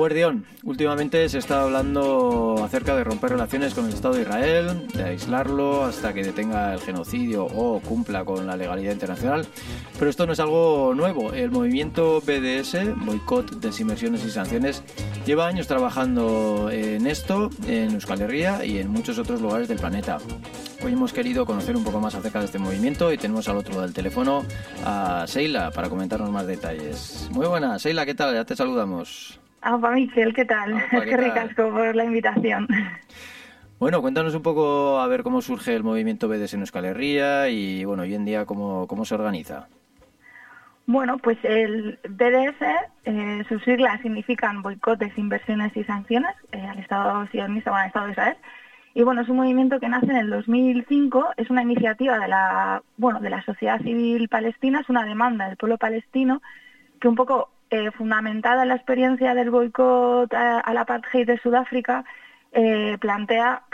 Eguerdión, últimamente se está hablando acerca de romper relaciones con el Estado de Israel, de aislarlo hasta que detenga el genocidio o cumpla con la legalidad internacional. Pero esto no es algo nuevo. El movimiento BDS, Boicot, Desinversiones y Sanciones, lleva años trabajando en esto, en Euskal Herria y en muchos otros lugares del planeta. Hoy hemos querido conocer un poco más acerca de este movimiento y tenemos al otro lado del teléfono a Seila para comentarnos más detalles. Muy buenas, Seila, ¿qué tal? Ya te saludamos. Aupa, Miquel, ¿qué tal? Qué ricasco por la invitación. Bueno, cuéntanos un poco a ver cómo surge el movimiento BDS en Euskal Herria y, bueno, hoy en día cómo se organiza. Bueno, pues el BDS, sus siglas significan Boicot, Desinversiones y Sanciones al Estado sionista o al Estado de Israel. Y bueno, es un movimiento que nace en el 2005, es una iniciativa de la sociedad civil palestina, es una demanda del pueblo palestino que un poco fundamentada en la experiencia del boicot al apartheid de Sudáfrica, plantea,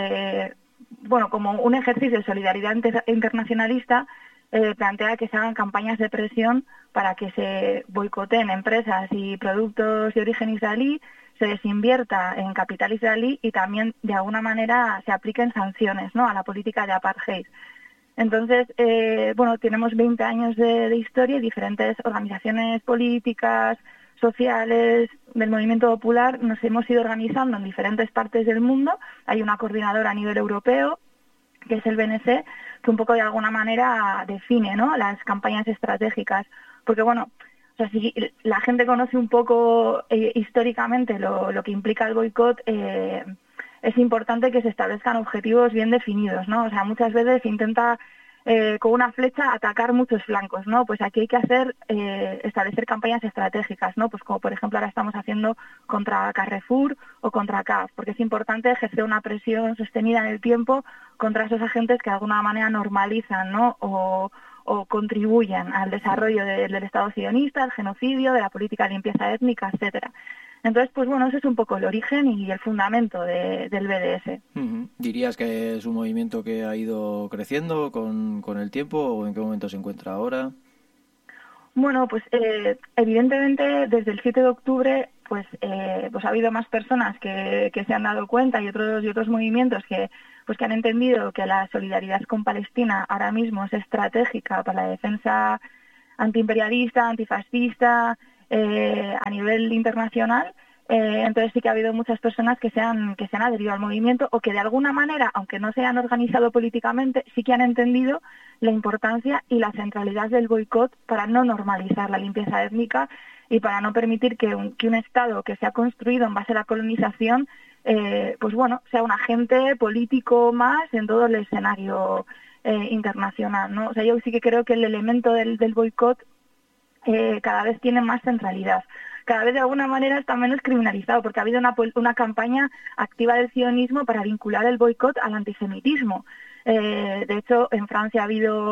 como un ejercicio de solidaridad internacionalista, plantea que se hagan campañas de presión para que se boicoteen empresas y productos de origen israelí, se desinvierta en capital israelí y también, de alguna manera, se apliquen sanciones, ¿no?, a la política de apartheid. Entonces, tenemos 20 años de historia y diferentes organizaciones políticas, sociales, del movimiento popular, nos hemos ido organizando en diferentes partes del mundo. Hay una coordinadora a nivel europeo, que es el BNC, que un poco de alguna manera define, ¿no?, las campañas estratégicas. Porque, si la gente conoce un poco históricamente lo que implica el boicot, es importante que se establezcan objetivos bien definidos, ¿no? O sea, muchas veces intenta con una flecha atacar muchos flancos, ¿no? Pues aquí hay que establecer campañas estratégicas, ¿no? Pues como por ejemplo ahora estamos haciendo contra Carrefour o contra CAF, porque es importante ejercer una presión sostenida en el tiempo contra esos agentes que de alguna manera normalizan, ¿no?, o contribuyen al desarrollo del Estado sionista, al genocidio, de la política de limpieza étnica, etcétera. Entonces, ese es un poco el origen y el fundamento del BDS. ¿Dirías que es un movimiento que ha ido creciendo con el tiempo o en qué momento se encuentra ahora? Bueno, evidentemente desde el 7 de octubre ha habido más personas que se han dado cuenta y otros movimientos que han entendido que la solidaridad con Palestina ahora mismo es estratégica para la defensa antiimperialista, antifascista, a nivel internacional. Entonces sí que ha habido muchas personas que se han adherido al movimiento o que de alguna manera, aunque no se han organizado políticamente, sí que han entendido la importancia y la centralidad del boicot para no normalizar la limpieza étnica y para no permitir que un Estado que se ha construido en base a la colonización sea un agente político más en todo el escenario internacional, ¿no? O sea, yo sí que creo que el elemento del boicot cada vez tiene más centralidad. Cada vez de alguna manera está menos criminalizado, porque ha habido una campaña activa del sionismo para vincular el boicot al antisemitismo. De hecho, en Francia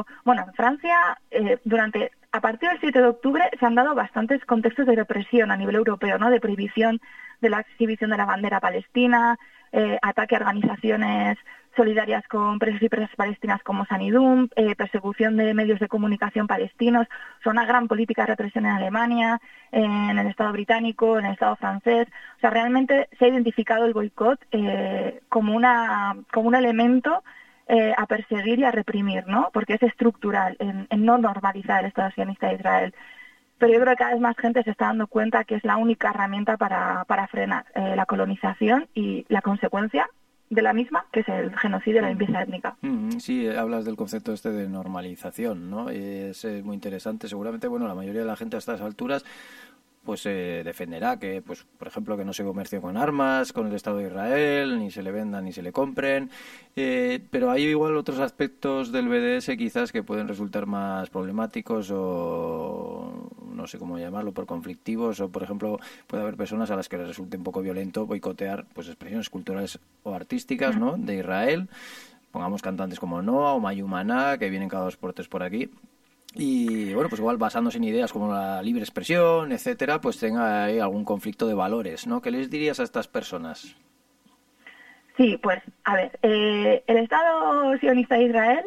a partir del 7 de octubre se han dado bastantes contextos de represión a nivel europeo, ¿no?, de prohibición de la exhibición de la bandera palestina, ataque a organizaciones solidarias con presos y presas palestinas como Sanidum, persecución de medios de comunicación palestinos. Son una gran política de represión en Alemania, en el Estado británico, en el Estado francés. O sea, realmente se ha identificado el boicot como un elemento a perseguir y a reprimir, ¿no?, porque es estructural en no normalizar el Estado sionista de Israel. Pero yo creo que cada vez más gente se está dando cuenta que es la única herramienta para frenar la colonización y la consecuencia de la misma, que es el genocidio y la limpieza étnica. Sí, hablas del concepto de normalización, ¿no? Es muy interesante. Seguramente, la mayoría de la gente a estas alturas defenderá que, por ejemplo, que no se comercie con armas, con el Estado de Israel, ni se le vendan ni se le compren, pero hay igual otros aspectos del BDS quizás que pueden resultar más problemáticos o no sé cómo llamarlo, por conflictivos, o por ejemplo puede haber personas a las que les resulte un poco violento boicotear expresiones culturales o artísticas, ¿no?, de Israel. Pongamos cantantes como Noah o Mayumana, que vienen cada 2 por 3 por aquí. Y igual basándose en ideas como la libre expresión, etcétera, tenga ahí algún conflicto de valores, ¿no? ¿Qué les dirías a estas personas? Sí, a ver, el Estado sionista de Israel,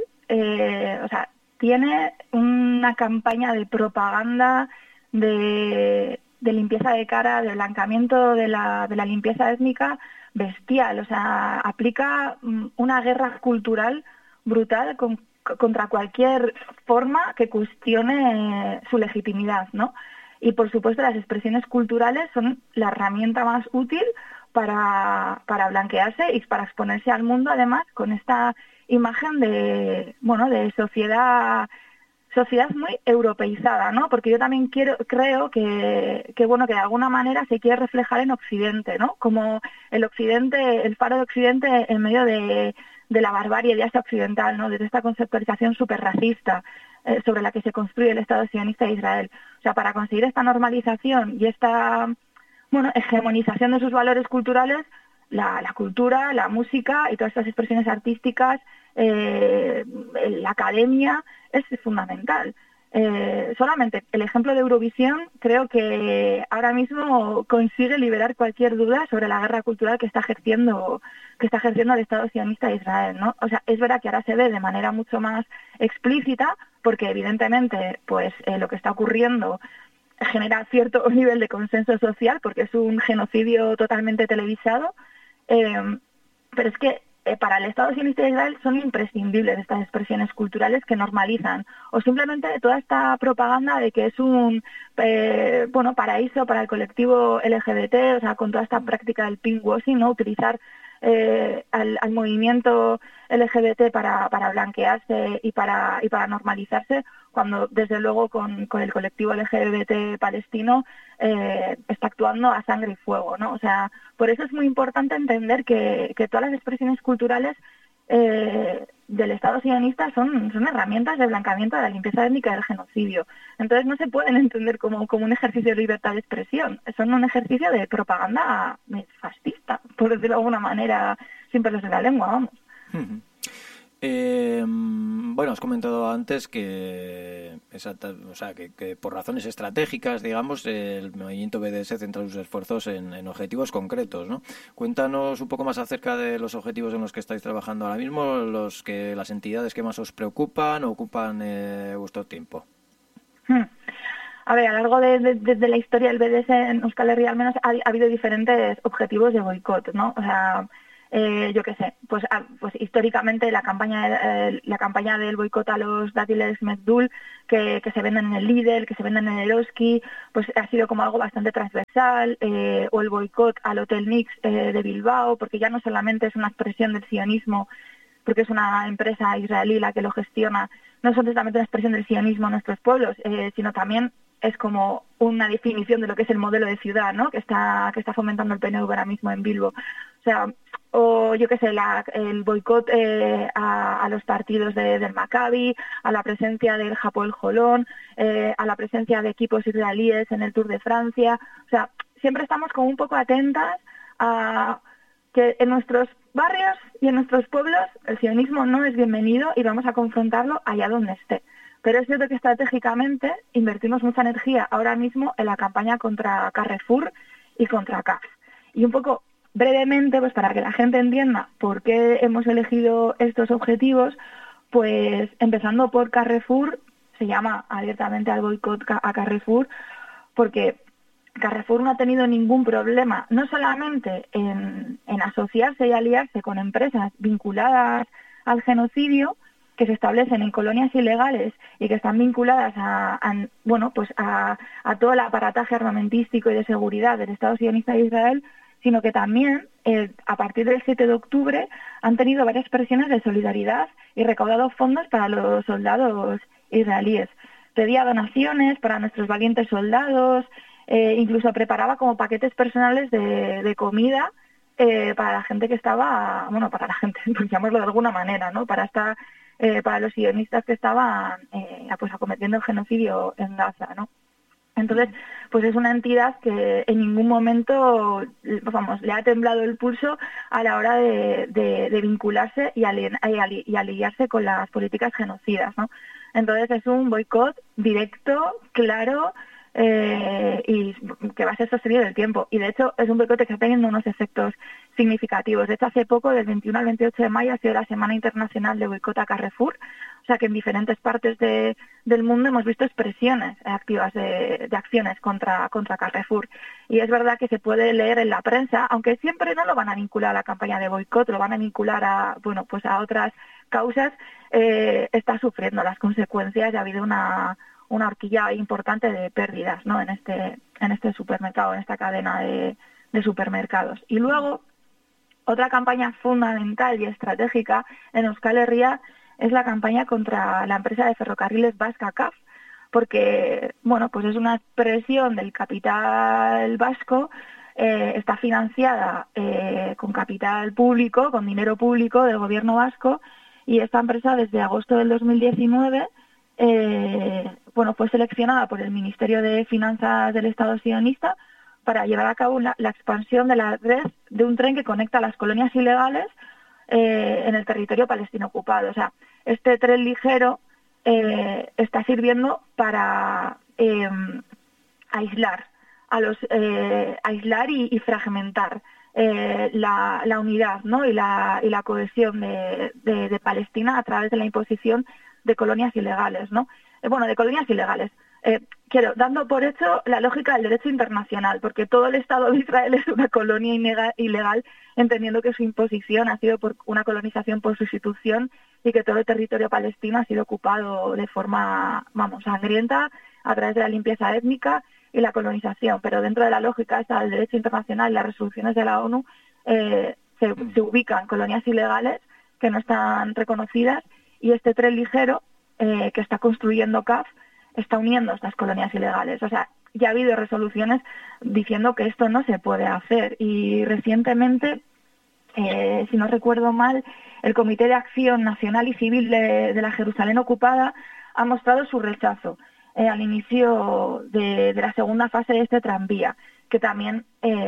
tiene una campaña de propaganda de de limpieza de cara, de blanqueamiento de la limpieza étnica bestial. O sea, aplica una guerra cultural brutal contra cualquier forma que cuestione su legitimidad, ¿no? Y por supuesto las expresiones culturales son la herramienta más útil para blanquearse y para exponerse al mundo, además, con esta imagen de sociedad muy europeizada, ¿no? Porque yo también creo que de alguna manera se quiere reflejar en Occidente, ¿no? Como el Occidente, el faro de Occidente en medio de la barbarie de Asia occidental, ¿no? Desde esta conceptualización súper racista sobre la que se construye el Estado sionista de Israel. O sea, para conseguir esta normalización y esta hegemonización de sus valores culturales, la cultura, la música y todas estas expresiones artísticas, la academia es fundamental. Solamente el ejemplo de Eurovisión creo que ahora mismo consigue liberar cualquier duda sobre la guerra cultural que está ejerciendo el Estado sionista de Israel, ¿no? O sea, es verdad que ahora se ve de manera mucho más explícita, porque evidentemente pues lo que está ocurriendo genera cierto nivel de consenso social, porque es un genocidio totalmente televisado, pero es que para el Estado sionista de Israel son imprescindibles estas expresiones culturales que normalizan, o simplemente toda esta propaganda de que es un paraíso para el colectivo LGBT, o sea, con toda esta práctica del pinkwashing, ¿no? Utilizar al movimiento LGBT para blanquearse y para normalizarse, cuando desde luego con el colectivo LGBT palestino está actuando a sangre y fuego, ¿no? O sea, por eso es muy importante entender que todas las expresiones culturales del Estado sionista son herramientas de blanqueamiento, de la limpieza étnica y del genocidio. Entonces no se pueden entender como un ejercicio de libertad de expresión, son un ejercicio de propaganda fascista, por decirlo de alguna manera, sin pelos en la lengua, vamos. Has comentado antes que por razones estratégicas, digamos, el movimiento BDS centra sus esfuerzos en objetivos concretos, ¿no? Cuéntanos un poco más acerca de los objetivos en los que estáis trabajando ahora mismo, las entidades que más os preocupan o ocupan vuestro tiempo. A ver, a lo largo de la historia del BDS en Euskal Herria al menos ha habido diferentes objetivos de boicot, ¿no? O sea, yo qué sé, pues históricamente la campaña del boicot a los dátiles Metdul que se venden en el Lidl, que se venden en el Eroski, pues ha sido como algo bastante transversal, o el boicot al Hotel Mix de Bilbao, porque ya no solamente es una expresión del sionismo, porque es una empresa israelí la que lo gestiona, no es solamente una expresión del sionismo en nuestros pueblos, sino también es como una definición de lo que es el modelo de ciudad, ¿no? que está fomentando el PNV ahora mismo en Bilbo. O sea, o yo qué sé, el boicot a los partidos del Maccabi, a la presencia del Hapoel Holon, a la presencia de equipos israelíes en el Tour de Francia. O sea, siempre estamos como un poco atentas a que en nuestros barrios y en nuestros pueblos el sionismo no es bienvenido y vamos a confrontarlo allá donde esté. Pero es cierto que estratégicamente invertimos mucha energía ahora mismo en la campaña contra Carrefour y contra CAF. Y un poco brevemente, pues para que la gente entienda por qué hemos elegido estos objetivos, pues empezando por Carrefour, se llama abiertamente al boicot a Carrefour, porque Carrefour no ha tenido ningún problema, no solamente en asociarse y aliarse con empresas vinculadas al genocidio, que se establecen en colonias ilegales y que están vinculadas a todo el aparataje armamentístico y de seguridad del Estado sionista de Israel, sino que también, a partir del 7 de octubre, han tenido varias presiones de solidaridad y recaudado fondos para los soldados israelíes. Pedía donaciones para nuestros valientes soldados, incluso preparaba como paquetes personales de comida para la gente que estaba, para la gente, por llamarlo de alguna manera, ¿no? Para los sionistas que estaban acometiendo el genocidio en Gaza, ¿no? Entonces, pues es una entidad que en ningún momento, le ha temblado el pulso a la hora de vincularse y aliarse con las políticas genocidas, ¿no? Entonces es un boicot directo, claro, y que va a ser sostenido en el tiempo. Y de hecho es un boicot que está teniendo unos efectos significativos. De hecho, hace poco, del 21 al 28 de mayo, ha sido la Semana Internacional de Boicot a Carrefour, o sea que en diferentes partes del mundo hemos visto expresiones activas de acciones contra Carrefour. Y es verdad que se puede leer en la prensa, aunque siempre no lo van a vincular a la campaña de boicot, lo van a vincular a otras causas, está sufriendo las consecuencias y ha habido una horquilla importante de pérdidas, ¿no? en este supermercado, en esta cadena de supermercados. Y luego, otra campaña fundamental y estratégica en Euskal Herria es la campaña contra la empresa de ferrocarriles vasca CAF, porque, bueno, pues es una expresión del capital vasco, está financiada con capital público, con dinero público del gobierno vasco, y esta empresa desde agosto del 2019 fue seleccionada por el Ministerio de Finanzas del Estado sionista para llevar a cabo la expansión de la red de un tren que conecta las colonias ilegales en el territorio palestino ocupado. O sea, este tren ligero está sirviendo para aislar y fragmentar la unidad, ¿no? y la cohesión de Palestina a través de la imposición de colonias ilegales, ¿no? De colonias ilegales. Dando por hecho la lógica del derecho internacional, porque todo el Estado de Israel es una colonia ilegal, entendiendo que su imposición ha sido por una colonización por sustitución y que todo el territorio palestino ha sido ocupado de forma, sangrienta a través de la limpieza étnica y la colonización. Pero dentro de la lógica esta del derecho internacional y las resoluciones de la ONU se ubican colonias ilegales que no están reconocidas, y este tren ligero que está construyendo CAF está uniendo estas colonias ilegales. O sea, ya ha habido resoluciones diciendo que esto no se puede hacer, y recientemente, si no recuerdo mal, el Comité de Acción Nacional y Civil de la Jerusalén ocupada ha mostrado su rechazo al inicio de la segunda fase de este tranvía, que también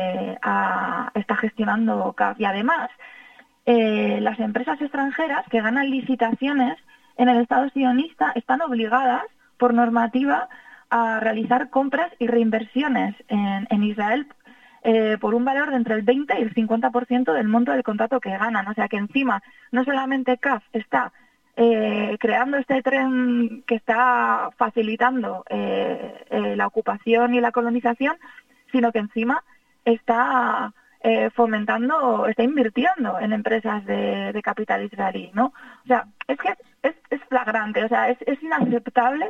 está gestionando CAF. Y además, las empresas extranjeras que ganan licitaciones en el Estado sionista están obligadas por normativa a realizar compras y reinversiones en Israel por un valor de entre el 20 y el 50% del monto del contrato que ganan. O sea que encima no solamente CAF está creando este tren que está facilitando la ocupación y la colonización, sino que encima está está invirtiendo en empresas de capital israelí, ¿no? O sea, es que es flagrante, o sea, es inaceptable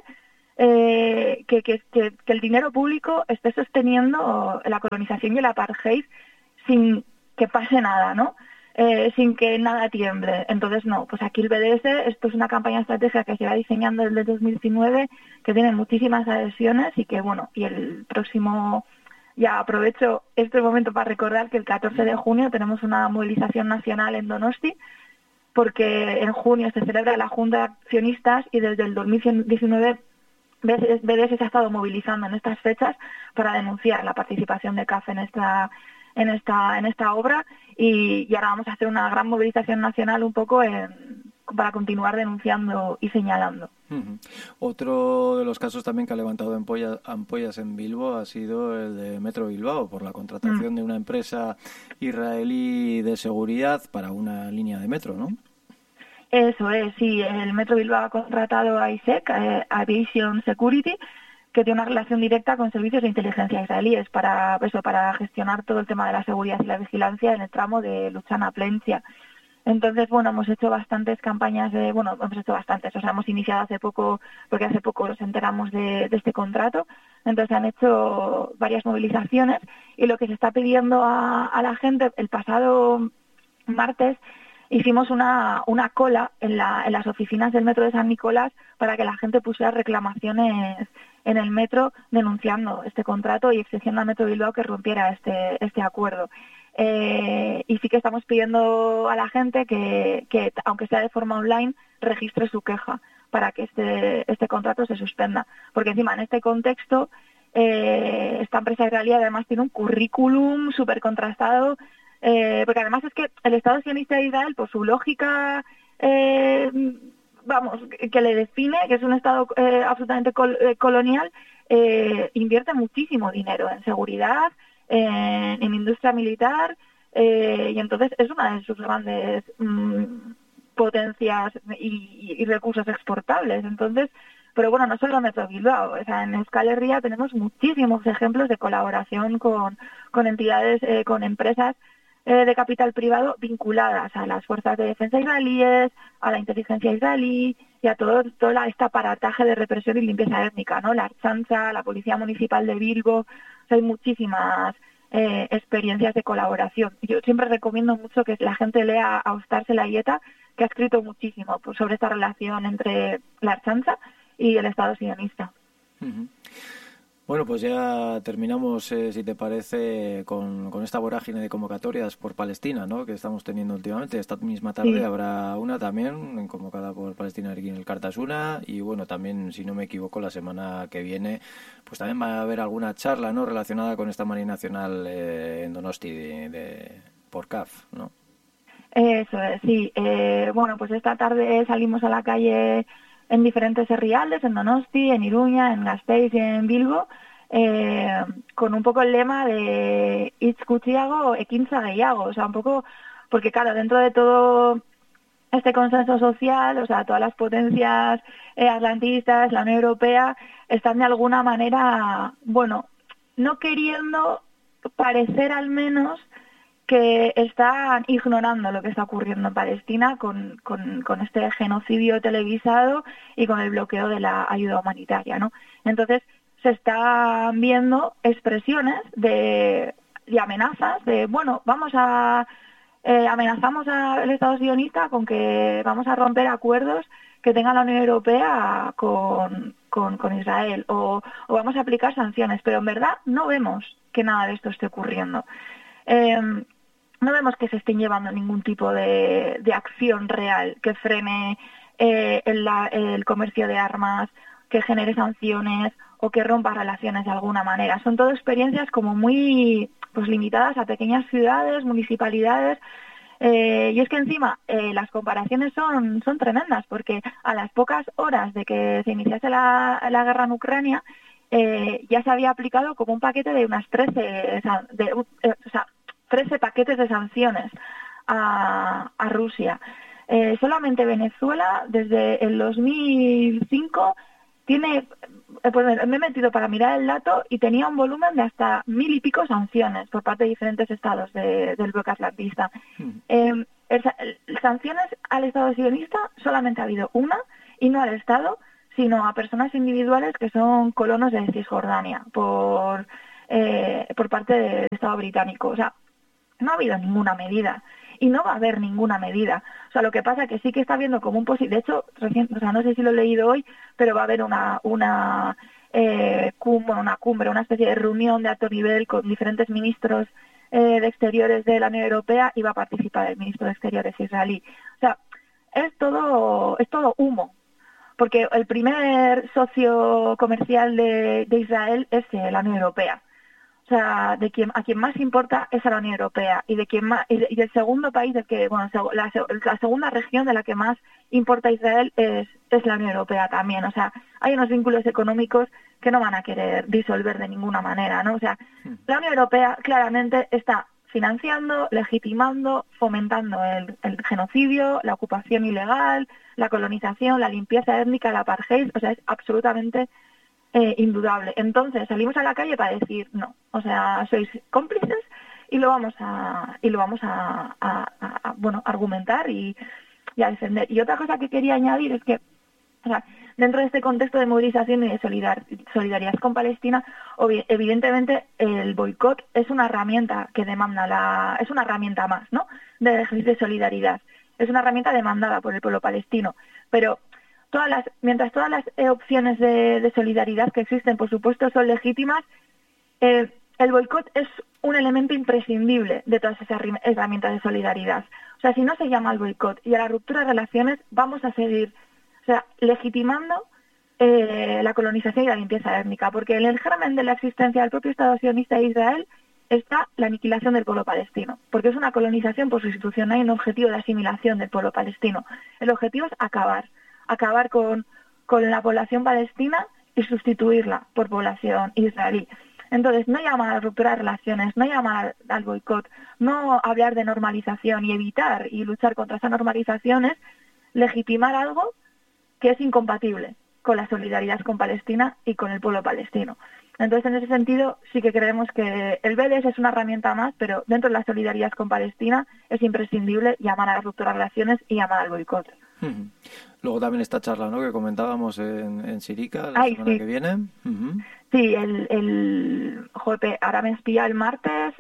que el dinero público esté sosteniendo la colonización y el apartheid sin que pase nada, ¿no? Sin que nada tiemble. Entonces, no, pues aquí el BDS, esto es una campaña estratégica que se va diseñando desde 2019, que tiene muchísimas adhesiones y que, y el próximo... Ya aprovecho este momento para recordar que el 14 de junio tenemos una movilización nacional en Donosti, porque en junio se celebra la Junta de Accionistas y desde el 2019 BDS se ha estado movilizando en estas fechas para denunciar la participación de CAF en esta obra, y ahora vamos a hacer una gran movilización nacional un poco para continuar denunciando y señalando. Otro de los casos también que ha levantado ampollas en Bilbo ha sido el de Metro Bilbao, por la contratación de una empresa israelí de seguridad para una línea de metro, ¿no? Eso es, sí. El Metro Bilbao ha contratado a ISEC, Aviation Security, que tiene una relación directa con servicios de inteligencia israelíes para gestionar todo el tema de la seguridad y la vigilancia en el tramo de Luchana a Plencia. Entonces, hemos hecho bastantes campañas hemos iniciado hace poco, porque hace poco nos enteramos de este contrato. Entonces se han hecho varias movilizaciones, y lo que se está pidiendo a la gente, el pasado martes hicimos una cola en las oficinas del Metro de San Nicolás para que la gente pusiera reclamaciones en el metro denunciando este contrato y exigiendo al Metro Bilbao que rompiera este acuerdo. Y sí que estamos pidiendo a la gente que aunque sea de forma online, registre su queja para que este contrato se suspenda, porque encima en este contexto esta empresa israelí además tiene un currículum súper contrastado, porque además es que el Estado sionista de Israel, por su lógica que le define, que es un Estado absolutamente colonial, invierte muchísimo dinero en seguridad, en industria militar, y entonces es una de sus grandes potencias y recursos exportables. Entonces, pero bueno, no solo Metro Bilbao, o sea, en Euskal Herria tenemos muchísimos ejemplos de colaboración con entidades, con empresas de capital privado vinculadas a las fuerzas de defensa israelíes, a la inteligencia israelí y a todo este aparataje de represión y limpieza étnica, ¿no? La Archancha, la Policía Municipal de Bilbo, o sea, hay muchísimas experiencias de colaboración. Yo siempre recomiendo mucho que la gente lea a Oskar Zelaieta, que ha escrito muchísimo sobre esta relación entre la Archancha y el Estado sionista. Uh-huh. Bueno, pues ya terminamos, si te parece, con esta vorágine de convocatorias por Palestina, ¿no?, que estamos teniendo últimamente. Esta misma tarde habrá una también convocada por Palestina aquí en el Cartasuna, y bueno, también, si no me equivoco, la semana que viene pues también va a haber alguna charla, ¿no?, relacionada con esta Marina Nacional en Donosti por CAF, ¿no? Eso es, sí. Bueno, pues esta tarde salimos a la calle en diferentes herrialdes, en Donosti, en Iruña, en Gasteiz y en Bilbo, con un poco el lema de Hitz gutxiago, ekintza gehiago, o sea, un poco, porque claro, dentro de todo este consenso social, o sea, todas las potencias atlantistas, la Unión Europea, están de alguna manera, bueno, no queriendo parecer al menos que están ignorando lo que está ocurriendo en Palestina con este genocidio televisado y con el bloqueo de la ayuda humanitaria, ¿no? Entonces se están viendo expresiones de amenazas de, bueno, amenazamos al Estado sionista con que vamos a romper acuerdos que tenga la Unión Europea con Israel o vamos a aplicar sanciones, pero en verdad no vemos que nada de esto esté ocurriendo. No vemos que se estén llevando ningún tipo de acción real que frene el comercio de armas, que genere sanciones o que rompa relaciones de alguna manera. Son todas experiencias como muy limitadas a pequeñas ciudades, municipalidades, y es que encima las comparaciones son tremendas, porque a las pocas horas de que se iniciase la guerra en Ucrania ya se había aplicado como un paquete de unas 13 paquetes de sanciones a Rusia. Solamente Venezuela, desde el 2005, tiene, pues me he metido para mirar el dato y tenía un volumen de hasta 1.000 y pico sanciones por parte de diferentes estados del bloque atlantista. Sanciones al Estado sionista solamente ha habido una, y no al Estado, sino a personas individuales que son colonos de Cisjordania por parte del Estado británico. O sea, no ha habido ninguna medida y no va a haber ninguna medida. O sea, lo que pasa es que sí que está habiendo como un posible... De hecho, no sé si lo he leído hoy, pero va a haber una cumbre, una especie de reunión de alto nivel con diferentes ministros de Exteriores de la Unión Europea, y va a participar el ministro de Exteriores israelí. O sea, es todo humo, porque el primer socio comercial de Israel es la Unión Europea. O sea, a quien más importa es a la Unión Europea, y y el segundo país la segunda región de la que más importa Israel es la Unión Europea también. O sea, hay unos vínculos económicos que no van a querer disolver de ninguna manera, ¿no? O sea, la Unión Europea claramente está financiando, legitimando, fomentando el genocidio, la ocupación ilegal, la colonización, la limpieza étnica, el apartheid. O sea, es absolutamente indudable. Entonces salimos a la calle para decir no, o sea, sois cómplices, y lo vamos a argumentar y a defender. Y otra cosa que quería añadir es que, o sea, dentro de este contexto de movilización y de solidaridad con Palestina, evidentemente el boicot es una herramienta que demanda es una herramienta más, ¿no?, de solidaridad. Es una herramienta demandada por el pueblo palestino, pero mientras todas las opciones de solidaridad que existen, por supuesto, son legítimas, el boicot es un elemento imprescindible de todas esas herramientas de solidaridad. O sea, si no se llama al boicot y a la ruptura de relaciones, vamos a seguir, o sea, legitimando la colonización y la limpieza étnica, porque en el germen de la existencia del propio Estado sionista de Israel está la aniquilación del pueblo palestino, porque es una colonización por sustitución, no hay un objetivo de asimilación del pueblo palestino. El objetivo es acabar con la población palestina y sustituirla por población israelí. Entonces, no llamar a la ruptura de relaciones, no llamar al boicot, no hablar de normalización y evitar y luchar contra esas normalizaciones, legitimar algo que es incompatible con la solidaridad con Palestina y con el pueblo palestino. Entonces, en ese sentido, sí que creemos que el BDS es una herramienta más, pero dentro de la solidaridad con Palestina es imprescindible llamar a la ruptura de relaciones y llamar al boicot. Luego también esta charla, ¿no?, que comentábamos en Sirica la semana que viene. Sí, ahora me espía el martes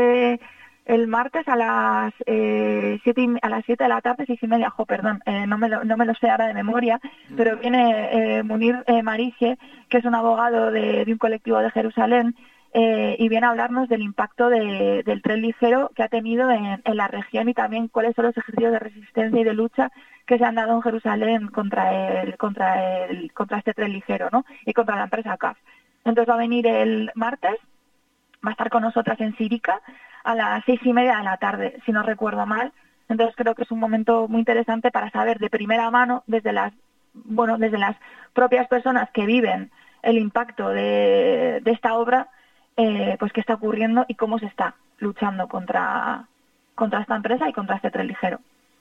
a las 7 de la tarde, 6:30, no me lo sé ahora de memoria, pero viene Munir Mariche, que es un abogado de un colectivo de Jerusalén, y viene a hablarnos del impacto del tren ligero que ha tenido en la región y también cuáles son los ejercicios de resistencia y de lucha que se han dado en Jerusalén contra este tren ligero, ¿no? Y contra la empresa CAF. Entonces va a venir el martes, va a estar con nosotras en Sirica a las 6:30 de la tarde, si no recuerdo mal. Entonces creo que es un momento muy interesante para saber de primera mano, desde las propias personas que viven el impacto de esta obra, pues qué está ocurriendo y cómo se está luchando contra esta empresa y contra este tren ligero.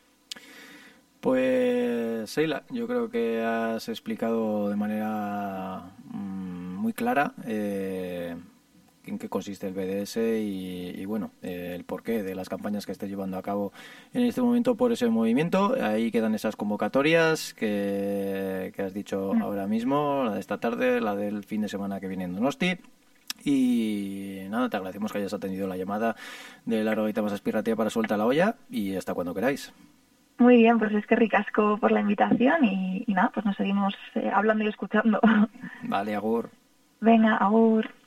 Pues Sheila, yo creo que has explicado de manera muy clara en qué consiste el BDS y bueno, el porqué de las campañas que esté llevando a cabo en este momento por ese movimiento. Ahí quedan esas convocatorias que has dicho ahora mismo, la de esta tarde, la del fin de semana que viene en Donosti. Y nada, te agradecemos que hayas atendido la llamada de la Rogaita más Aspiratia para Suelta la Olla y hasta cuando queráis. Muy bien, pues es que ricasco por la invitación y nada, pues nos seguimos hablando y escuchando. Vale, agur. Venga, agur.